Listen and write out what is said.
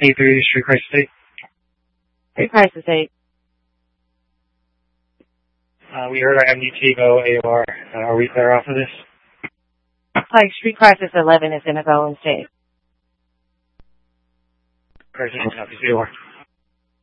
A3, Street Crisis 8. Street Crisis 8. We heard our MDT go AOR. Are we clear off of this? Like Street Crisis 11 is in a going state. Crisis, copy, AOR.